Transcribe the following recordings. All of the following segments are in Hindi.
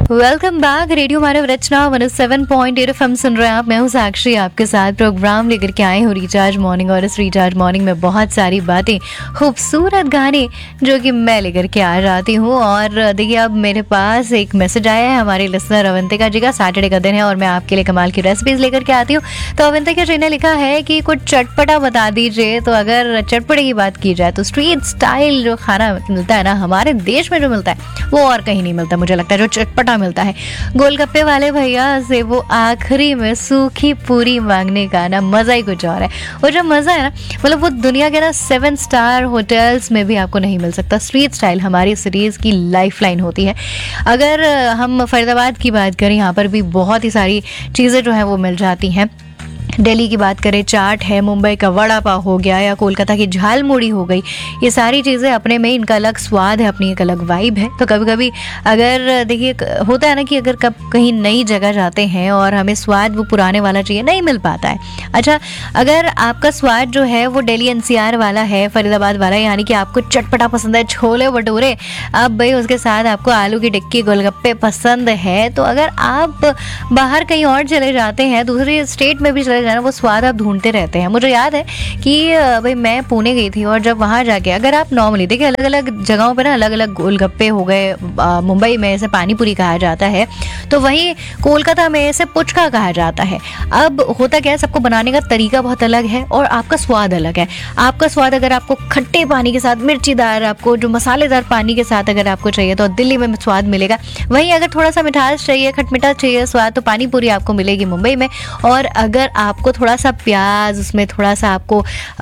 Welcome back. रेडियो मानव रचना 107.8 FM सुन रहे हैं आप। मैं हूँ साक्षी, आपके साथ प्रोग्राम लेकर के आए हूँ रिचार्ज मॉर्निंग। और इस रिचार्ज मॉर्निंग में बहुत सारी बातें, खूबसूरत गाने जो कि मैं लेकर के आ जाती हूँ। और देखिए, अब मेरे पास एक मैसेज आया है हमारे लिसनर अवंतिका जी का। सैटरडे का दिन है और मैं आपके लिए कमाल की रेसिपीज लेकर के आती हूँ। तो अवंतिका जी ने लिखा है कि कुछ चटपटा बता दीजिए। तो अगर चटपटे की बात की जाए तो स्ट्रीट स्टाइल जो खाना मिलता है ना हमारे देश में, जो मिलता है वो और कहीं नहीं मिलता मुझे लगता है। जो चटपटा मिलता है गोलगप्पे वाले भैया से वो आखिरी में सूखी पूरी मांगने का ना मजा ही कुछ और है। वो जो मजा है ना, मतलब वो दुनिया के ना 7 स्टार होटल्स में भी आपको नहीं मिल सकता। स्ट्रीट स्टाइल हमारी सीरीज की लाइफ लाइन होती है। अगर हम फरीदाबाद की बात करें, यहाँ पर भी बहुत ही सारी चीज़ें जो है वो मिल जाती हैं। दिल्ली की बात करें, चाट है, मुंबई का वड़ा पाव हो गया, या कोलकाता की झालमुड़ी हो गई। ये सारी चीज़ें अपने में इनका अलग स्वाद है, अपनी एक अलग वाइब है। तो कभी कभी अगर देखिए होता है ना कि अगर कब कहीं नई जगह जाते हैं और हमें स्वाद वो पुराने वाला चाहिए, नहीं मिल पाता है। अच्छा, अगर आपका स्वाद जो है वो दिल्ली NCR वाला है, फरीदाबाद वाला, यानी कि आपको चटपटा पसंद है, छोले भटूरे, अब भाई उसके साथ आपको आलू की टिक्की गोलगप्पे पसंद है, तो अगर आप बाहर कहीं और चले जाते हैं, दूसरी स्टेट में भी चले जाना, वो स्वाद आप ढूंढते रहते हैं। मुझे याद है कि भाई मैं पुणे गई थी और जब वहाँ जाके अगर आप नॉर्मली देखिए अलग अलग जगहों पे ना अलग अलग गोलगप्पे हो गए, मुंबई में इसे पानी पूरी कहा जाता है, तो वहीं कोलकाता में इसे पुचका कहा जाता है। अब होता क्या है, सबको बनाने का तरीका बहुत अलग है और आपका स्वाद अलग है। आपका स्वाद अगर आपको खट्टे पानी के साथ, मिर्चीदार, आपको जो मसालेदार पानी के साथ अगर आपको चाहिए तो दिल्ली में स्वाद मिलेगा। वहीं अगर थोड़ा सा मिठास चाहिए, खटमिठास चाहिए स्वाद, तो पानी पूरी आपको मिलेगी मुंबई में। और अगर आपको थोड़ा सा प्याज, उसमें थोड़ा सा आपको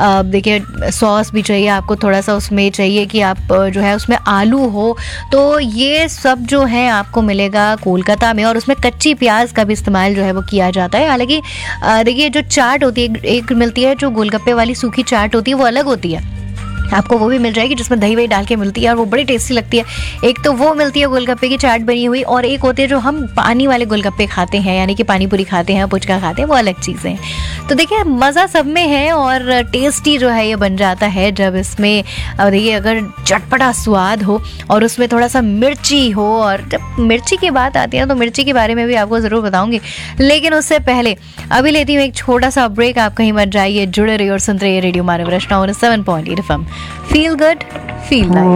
देखिए सॉस भी चाहिए, आपको थोड़ा सा उसमें चाहिए कि आप जो है उसमें आलू हो, तो ये सब जो है आपको मिलेगा कोलकाता में। और उसमें कच्ची प्याज का भी इस्तेमाल जो है वो किया जाता है। हालांकि देखिए जो चाट होती है, एक मिलती है जो गोलगप्पे वाली सूखी चाट होती है, वो अलग होती है, आपको वो भी मिल जाएगी जिसमें दही वही डाल के मिलती है और वो बड़ी टेस्टी लगती है। एक तो वो मिलती है गोलगप्पे की चाट बनी हुई, और एक होती है जो हम पानी वाले गोलगप्पे खाते हैं, यानी कि पानी पूरी खाते हैं, पुचका खाते हैं, वो अलग चीज़ें हैं। तो देखिए मज़ा सब में है और टेस्टी जो है ये बन जाता है जब इसमें देखिए अगर चटपटा स्वाद हो और उसमें थोड़ा सा मिर्ची हो। और जब मिर्ची की बात आती है तो मिर्ची के बारे में भी आपको ज़रूर बताऊंगी, लेकिन उससे पहले अभी लेती हूँ एक छोटा सा ब्रेक। आप कहीं मत जाइए, जुड़े रहिए और सुनते रहिए रेडियो मानव रचना 107.8 FM। Feel good, feel light.